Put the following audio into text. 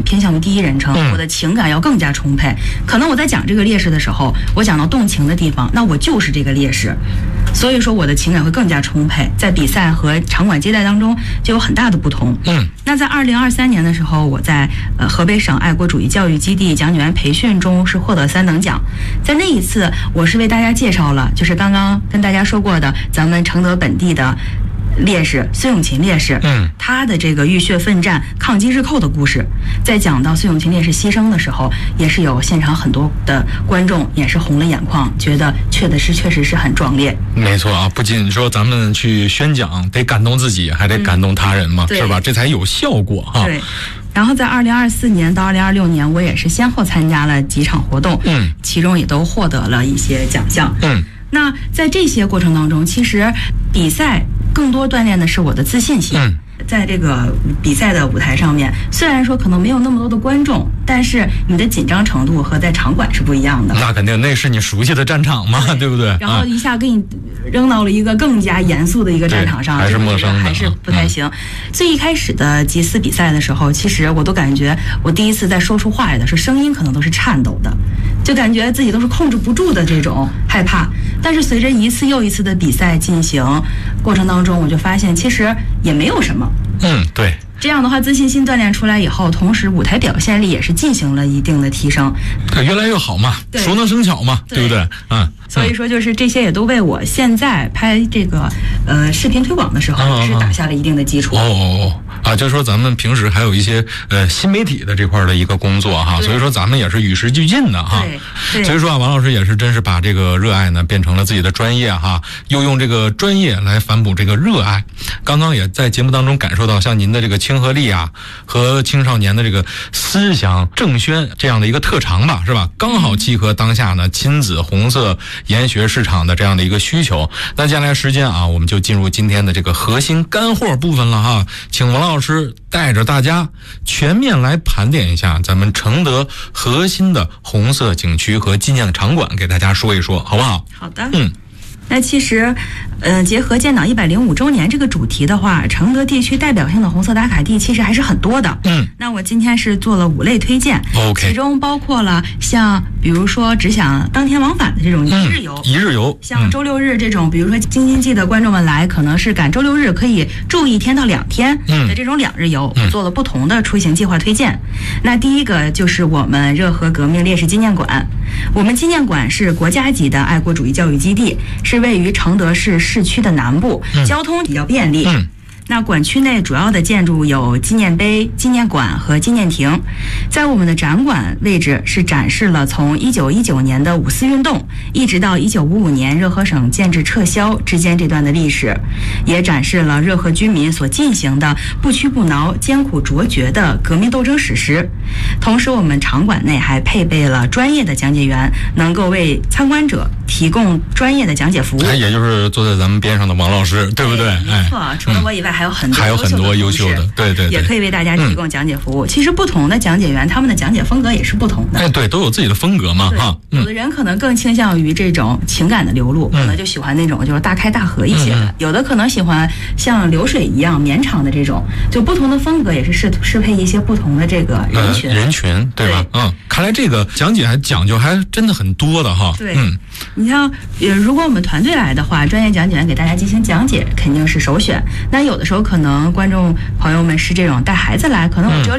偏向于第一人称，我的情感要更加充沛。可能我在讲这个烈士的时候，我讲到动情的地方，那我就是这个烈士，所以说我的情感会更加充沛，在比赛和场馆接待当中就有很大的不同。那在2023年的时候，我在河北省爱国主义教育基地讲解员培训中是获得3等奖。在那一次，我是为大家介绍了，就是刚刚跟大家说过的咱们承德本地的烈士孙永琴烈士，他的这个浴血奋战、抗击日寇的故事。在讲到孙永琴烈士牺牲的时候，也是有现场很多的观众也是红了眼眶，觉得确实是很壮烈。 没错啊，不仅说咱们去宣讲得感动自己，还得感动他人嘛，是吧？这才有效果哈。 对。然后在2024年到2026年，我也是先后参加了几场活动，其中也都获得了一些奖项。那在这些过程当中，其实比赛更多锻炼的是我的自信心。在这个比赛的舞台上面，虽然说可能没有那么多的观众，但是你的紧张程度和在场馆是不一样的。 那肯定，那是你熟悉的战场嘛，对不对？ 然后一下给你扔到了一个更加严肃的一个战场上， 还是陌生的， 还是不太行。最一开始的集思比赛的时候，其实我都感觉我第一次在说出话来的时候，声音可能都是颤抖的，就感觉自己都是控制不住的这种害怕。但是随着一次又一次的比赛进行过程当中，我就发现其实也没有什么。 对。 这样的话，自信心锻炼出来以后，同时舞台表现力也是进行了一定的提升， 越来越好嘛，熟能生巧嘛，对不对？ 所以说就是这些也都为我现在拍这个视频推广的时候是打下了一定的基础。 就是说咱们平时还有一些新媒体的这块的一个工作哈，所以说咱们也是与时俱进的哈。 对。 所以说啊，王老师也是真是把这个热爱呢变成了自己的专业哈，又用这个专业来反哺这个热爱。刚刚也在节目当中感受到像您的这个亲和力啊，和青少年的这个思想正宣这样的一个特长吧，是吧？刚好契合当下呢亲子红色研学市场的这样的一个需求。那接下来时间啊，我们就进入今天的这个核心干货部分了哈，请王老师带着大家全面来盘点一下咱们承德核心的红色景区和纪念场馆，给大家说一说，好不好？ 好的。那其实，结合建党105周年这个主题的话，承德地区代表性的红色打卡地其实还是很多的。那我今天是做了5类推荐，其中包括了像比如说只想当天往返的这种一日游，像周六日这种，比如说京津冀的观众们来，可能是赶周六日可以住1天到2天的这种2日游，我做了不同的出行计划推荐。那第一个就是我们热河革命烈士纪念馆，我们纪念馆是国家级的爱国主义教育基地，是位于承德市市区的南部，交通比较便利。那馆区内主要的建筑有纪念碑、纪念馆和纪念亭。在我们的展馆位置是展示了从1919年的五四运动一直到1955年热河省建制撤销之间这段的历史，也展示了热河居民所进行的不屈不挠、艰苦卓绝的革命斗争史实。同时，我们场馆内还配备了专业的讲解员，能够为参观者提供专业的讲解服务。 也就是坐在咱们边上的王老师，对不对？ 没错，除了我以外还有很多优秀的，对， 也可以为大家提供讲解服务。其实不同的讲解员，他们的讲解风格也是不同的。 对，都有自己的风格嘛，哈。 有的人可能更倾向于这种情感的流露，可能就喜欢那种就是大开大合一些的。有的可能喜欢像流水一样绵长的这种，就不同的风格也是适配一些不同的这个人群， 对吧？看来这个讲解还讲究还真的很多的哈。 对，你像如果我们团队来的话，专业讲解员给大家进行讲解肯定是首选。那有的时候可能观众朋友们是这种带孩子来，可能我只有